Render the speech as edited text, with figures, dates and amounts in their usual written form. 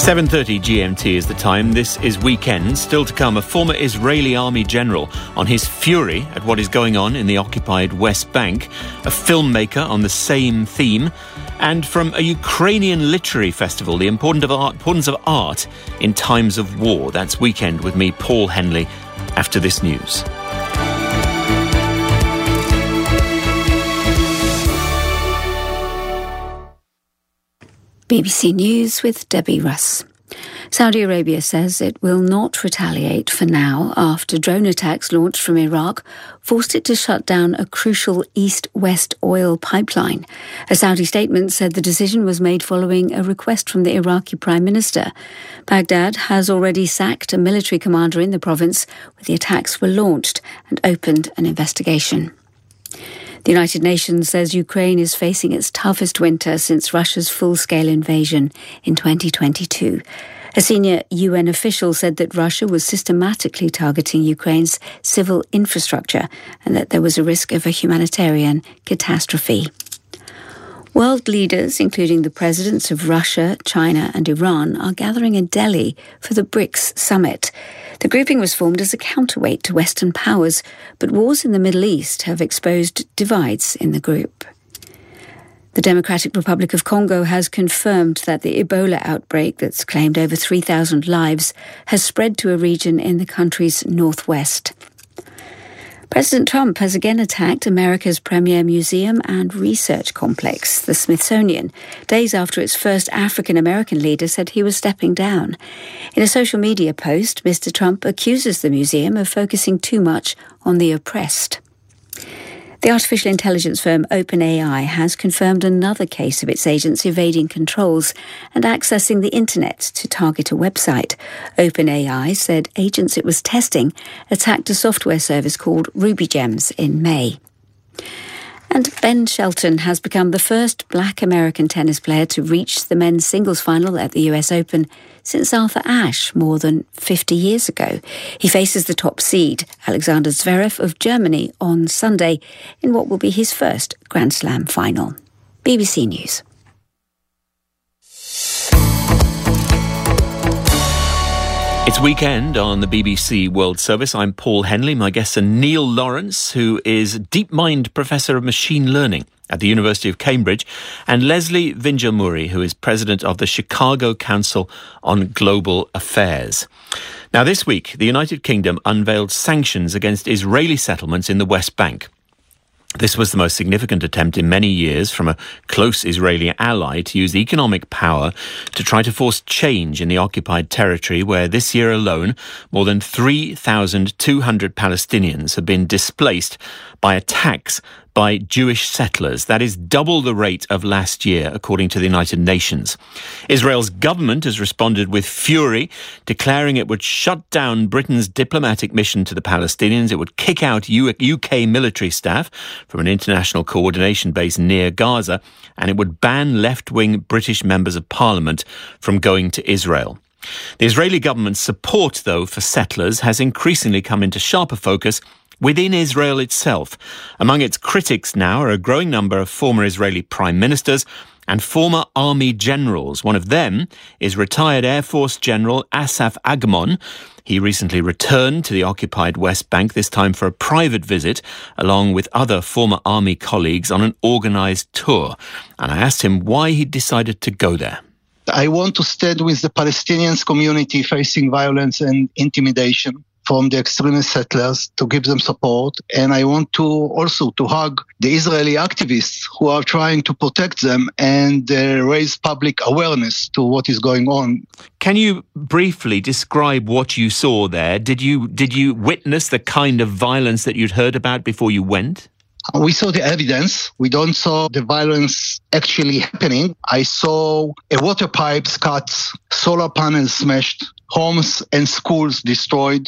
7:30 GMT is the time. This is Weekend. Still to come, a former Israeli army general on his fury at what is going on in the occupied West Bank, a filmmaker on the same theme, and from a Ukrainian literary festival, the importance of art in times of war. That's Weekend with me, Paul Henley, after this news. BBC News with Debbie Russ. Saudi Arabia says it will not retaliate for now after drone attacks launched from Iraq forced it to shut down a crucial east-west oil pipeline. A Saudi statement said the decision was made following a request from the Iraqi Prime Minister. Baghdad has already sacked a military commander in the province where the attacks were launched and opened an investigation. The United Nations says Ukraine is facing its toughest winter since Russia's full-scale invasion in 2022. A senior UN official said that Russia was systematically targeting Ukraine's civil infrastructure and that there was a risk of a humanitarian catastrophe. World leaders, including the presidents of Russia, China and Iran, are gathering in Delhi for the BRICS summit. The grouping was formed as a counterweight to Western powers, but wars in the Middle East have exposed divides in the group. The Democratic Republic of Congo has confirmed that the Ebola outbreak that's claimed over 3,000 lives has spread to a region in the country's northwest. President Trump has again attacked America's premier museum and research complex, the Smithsonian, days after its first African-American leader said he was stepping down. In a social media post, Mr. Trump accuses the museum of focusing too much on the oppressed. The artificial intelligence firm OpenAI has confirmed another case of its agents evading controls and accessing the internet to target a website. OpenAI said agents it was testing attacked a software service called RubyGems in May. And Ben Shelton has become the first black American tennis player to reach the men's singles final at the US Open since Arthur Ashe more than 50 years ago. He faces the top seed, Alexander Zverev of Germany, on Sunday in what will be his first Grand Slam final. BBC News. It's Weekend on the BBC World Service. I'm Paul Henley. My guests are Neil Lawrence, who is DeepMind Professor of Machine Learning at the University of Cambridge, and Leslie Vinjamuri, who is President of the Chicago Council on Global Affairs. Now, this week, the United Kingdom unveiled sanctions against Israeli settlements in the West Bank. This was the most significant attempt in many years from a close Israeli ally to use economic power to try to force change in the occupied territory where this year alone more than 3,200 Palestinians have been displaced by attacks by Jewish settlers. That is double the rate of last year, according to the United Nations. Israel's government has responded with fury, declaring it would shut down Britain's diplomatic mission to the Palestinians. It would kick out UK military staff from an international coordination base near Gaza, and it would ban left-wing British members of parliament from going to Israel. The Israeli government's support, though, for settlers has increasingly come into sharper focus within Israel itself. Among its critics now are a growing number of former Israeli prime ministers and former army generals. One of them is retired Air Force General Asaf Agmon. He recently returned to the occupied West Bank, this time for a private visit, along with other former army colleagues on an organised tour. And I asked him why he decided to go there. I want to stand with the Palestinian community facing violence and intimidation from the extremist settlers, to give them support. And I want to also to hug the Israeli activists who are trying to protect them and raise public awareness to what is going on. Can you briefly describe what you saw there? Did you witness the kind of violence that you'd heard about before you went? We saw the evidence. We don't saw the violence actually happening. I saw water pipes cut, solar panels smashed, homes and schools destroyed.